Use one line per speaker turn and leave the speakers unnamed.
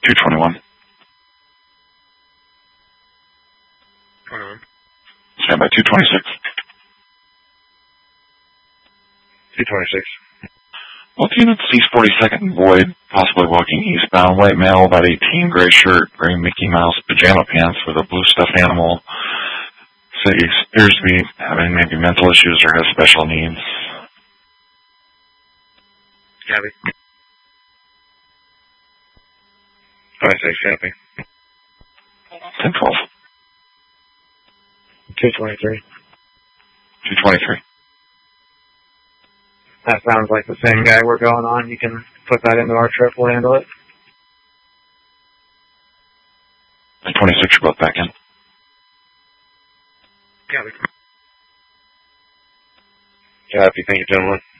221.
21.
Stand by 226.
226.
Both units, East 42nd Void, possibly walking eastbound. White male, about 18, gray shirt, gray Mickey Mouse pajama pants with a blue stuffed animal. So he appears to be having maybe mental issues or has special needs.
Copy. 26, copy.
1012.
223.
223.
That sounds like the same guy we're going on. You can put that into our trip. We'll handle it.
26, you're both back in.
Copy. Copy. Thank you, gentlemen.